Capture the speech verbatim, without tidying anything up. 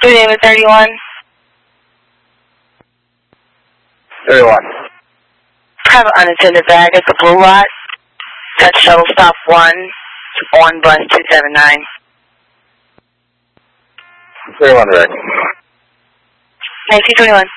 Your name is thirty-one. thirty-one. Have an unattended bag at the Blue Lot. Touch shuttle stop one on bus two seven nine. thirty-one, right. nineteen twenty-one.